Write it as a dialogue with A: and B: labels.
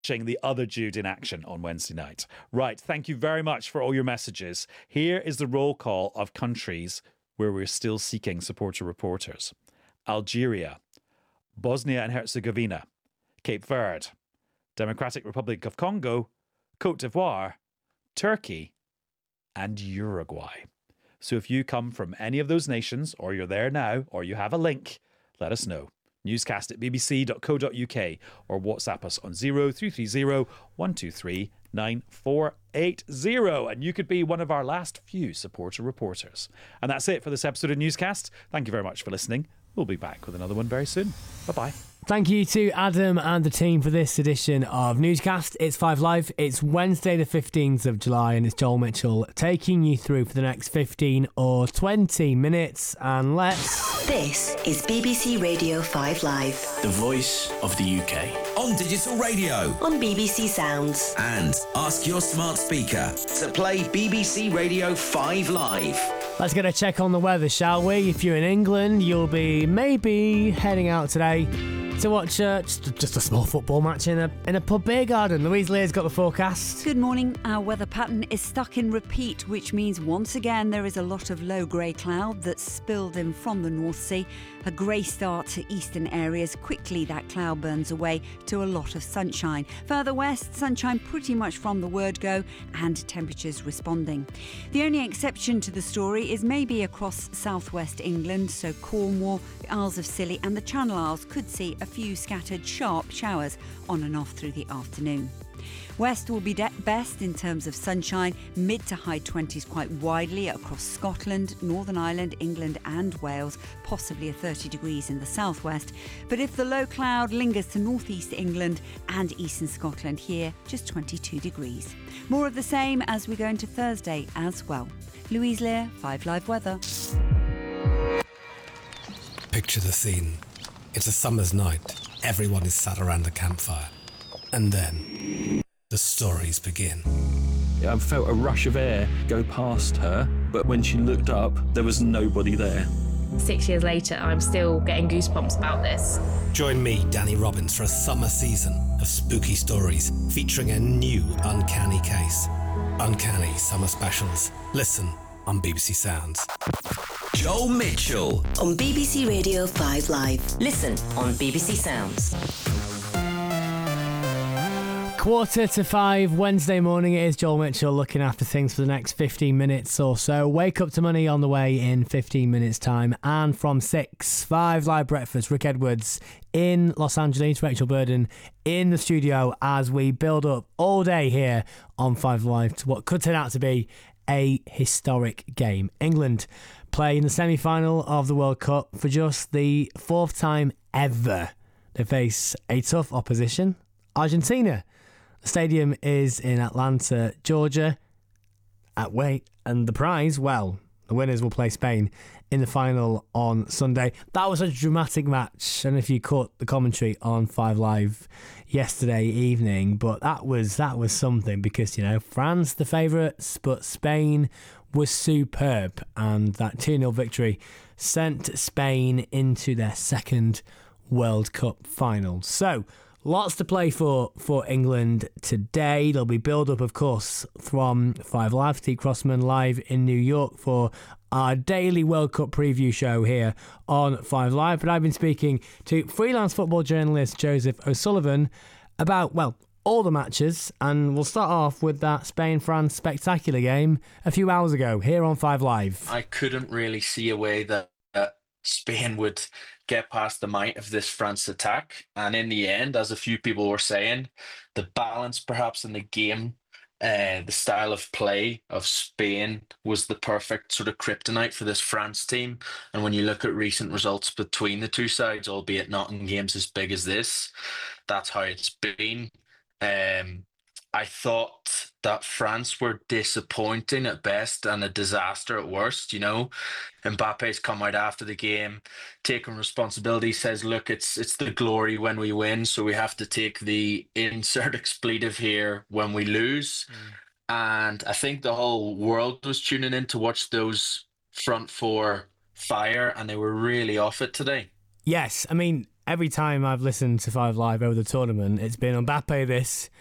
A: the other Jude in action on Wednesday night. Right, thank you very much for all your messages. Here is the roll call of countries where we're still seeking supporter reporters. Algeria, Bosnia and Herzegovina, Cape Verde, Democratic Republic of Congo, Cote d'Ivoire, Turkey, and Uruguay. So if you come from any of those nations, or you're there now, or you have a link, let us know. Newscast@bbc.co.uk or WhatsApp us on 0330 123 9480 and you could be one of our last few supporter reporters. And that's it for this episode of Newscast. Thank you very much for listening. We'll be back with another one very soon. Bye-bye.
B: Thank you to Adam and the team for this edition of Newscast. It's 5 Live. It's Wednesday the 15th of July and it's Joel Mitchell taking you through for the next 15 or 20 minutes. And let's...
C: This is BBC Radio 5 Live.
D: The voice of the UK.
E: On digital radio.
C: On BBC Sounds.
E: And ask your smart speaker to play BBC Radio 5 Live.
B: Let's get a check on the weather, shall we? If you're in England, you'll be maybe heading out today to watch just a small football match in a pub beer garden. Louise Lear's got the forecast.
F: Good morning. Our weather pattern is stuck in repeat, which means once again there is a lot of low grey cloud that's spilled in from the North Sea. A grey start to eastern areas. Quickly that cloud burns away to a lot of sunshine. Further west, sunshine pretty much from the word go and temperatures responding. The only exception to the story is maybe across southwest England, so Cornwall, the Isles of Scilly and the Channel Isles could see a few scattered sharp showers on and off through the afternoon. West will be best in terms of sunshine, mid to high 20s quite widely across Scotland, Northern Ireland, England and Wales, possibly a 30 degrees in the southwest. But if the low cloud lingers to northeast England and eastern Scotland here, just 22 degrees. More of the same as we go into Thursday as well. Louise Lear, 5 Live Weather.
G: Picture the scene. It's a summer's night. Everyone is sat around a campfire. And then the stories begin.
H: I felt a rush of air go past her, but when she looked up, there was nobody there.
I: 6 years later, I'm still getting goosebumps about this.
G: Join me, Danny Robbins, for a summer season of spooky stories featuring a new uncanny case. Uncanny Summer Specials. Listen on BBC Sounds.
E: Joel Mitchell
C: on BBC Radio 5 Live. Listen on BBC Sounds.
B: 4:45 Wednesday morning. It is Joel Mitchell looking after things for the next 15 minutes or so. Wake Up to Money on the way in 15 minutes time. And from 6, 5 Live Breakfast, Rick Edwards in Los Angeles, Rachel Burden in the studio as we build up all day here on 5 Live to what could turn out to be a historic game. England play in the semi-final of the World Cup for just the 4th time ever. They face a tough opposition, Argentina. The stadium is in Atlanta, Georgia. And the prize, well, the winners will play Spain in the final on Sunday. That was a dramatic match. And if you caught the commentary on 5 Live yesterday evening, but that was something because, you know, France the favourites, but Spain was superb. And that 2-0 victory sent Spain into their second World Cup final. So, lots to play for England today. There'll be build-up, of course, from 5 Live. Steve Crossman live in New York for our daily World Cup preview show here on 5 Live. But I've been speaking to freelance football journalist Joseph O'Sullivan about, well, all the matches. And we'll start off with that Spain-France spectacular game a few hours ago here on 5 Live.
J: I couldn't really see a way that Spain would get past the might of this France attack. And in the end, as a few people were saying, the balance perhaps in the game, the style of play of Spain was the perfect sort of kryptonite for this France team. And when you look at recent results between the two sides, albeit not in games as big as this, that's how it's been. I thought that France were disappointing at best and a disaster at worst. You know, Mbappe's come out after the game, taking responsibility, says, look, it's the glory when we win, so we have to take the insert expletive here when we lose. And I think the whole world was tuning in to watch those front four fire, and they were really off it today.
B: Yes, I mean, every time I've listened to Five Live over the tournament, it's been Mbappe this,